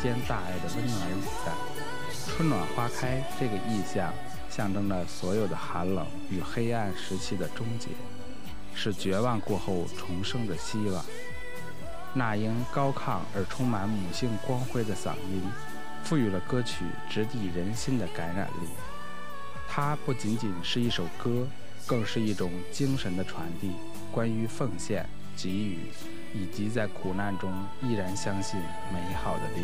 间大爱的温暖礼赞。春暖花开这个意象象征着所有的寒冷与黑暗时期的终结，是绝望过后重生的希望。那英高亢而充满母性光辉的嗓音，赋予了歌曲直抵人心的感染力。它不仅仅是一首歌，更是一种精神的传递，关于奉献、给予，以及在苦难中依然相信美好的力量。